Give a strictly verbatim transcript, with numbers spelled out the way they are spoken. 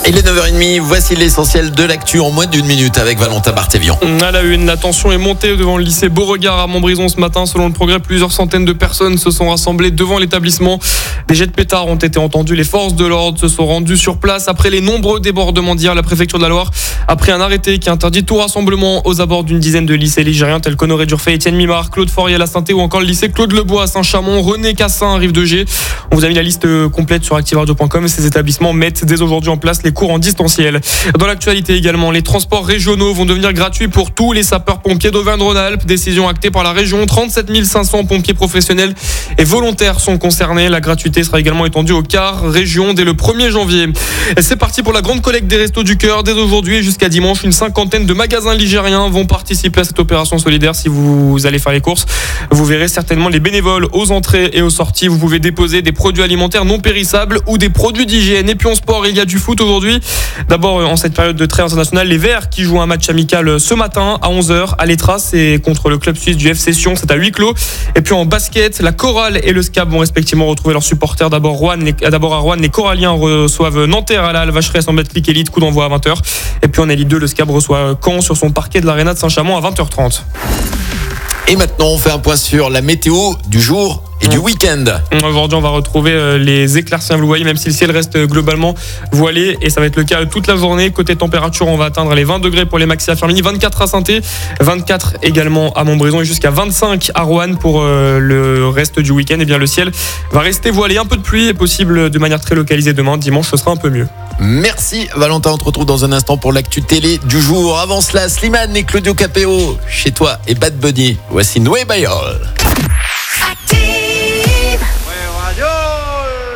Il est neuf heures trente, voici l'essentiel de l'actu en moins d'une minute avec Valentin Barthévian. À la une, la tension est montée devant le lycée Beauregard à Montbrison ce matin. Selon le Progrès, plusieurs centaines de personnes se sont rassemblées devant l'établissement. Des jets de pétards ont été entendus. Les forces de l'ordre se sont rendues sur place après les nombreux débordements d'hier. La préfecture de la Loire a pris un arrêté qui interdit tout rassemblement aux abords d'une dizaine de lycées ligériens tels qu'Honoré Durfey, Étienne Mimard, Claude Forier à la Sainté ou encore le lycée Claude Lebois à Saint-Chamond, René Cassin à Rive-de-Gier. On vous a mis la liste complète sur active radio point com. Ces établissements mettent dès aujourd'hui en place les cours en distanciel. Dans l'actualité également, les transports régionaux vont devenir gratuits pour tous les sapeurs-pompiers d'Auvergne-Rhône-Alpes. Décision actée par la région. trente-sept mille cinq cents pompiers professionnels et volontaires sont concernés. La gratuité sera également étendue aux cars région dès le premier janvier. Et c'est parti pour la grande collecte des Restos du Cœur. Dès aujourd'hui et jusqu'à dimanche, une cinquantaine de magasins ligériens vont participer à cette opération solidaire. Si vous allez faire les courses, vous verrez certainement les bénévoles aux entrées et aux sorties. Vous pouvez déposer des produits alimentaires non périssables ou des produits d'hygiène. Et puis en sport, il y a du foot aujourd'hui. D'abord, en cette période de trêve internationale, les Verts qui jouent un match amical ce matin à onze heures à l'Étras, c'est contre le club suisse du F C Sion, c'est à huis clos. Et puis en basket, la Chorale et le S C A B vont respectivement retrouver leurs supporters. D'abord, Rouen, les, d'abord à Rouen, les Coralliens reçoivent Nanterre à la Halle Vacheresse en Betclic Elite, coup d'envoi à vingt heures. Et puis en Elite deux, le S C A B reçoit Caen sur son parquet de l'Arena de Saint-Chamond à vingt heures trente. Et maintenant, on fait un point sur la météo du jour et du week-end. Aujourd'hui, on va retrouver les éclaircies, vous le voyez, même si le ciel reste globalement voilé, et ça va être le cas toute la journée. Côté température, on va atteindre les vingt degrés pour les maxi à Firminy, vingt-quatre à Sainté, vingt-quatre également à Montbrison et jusqu'à vingt-cinq à Roanne pour le reste du week-end. Et bien, le ciel va rester voilé. Un peu de pluie est possible de manière très localisée demain. Dimanche, ce sera un peu mieux. Merci Valentin, on te retrouve dans un instant pour l'actu télé du jour. Avant cela, Slimane et Claudio Capéo chez toi et Bad Bunny. Voici Noé Bayol.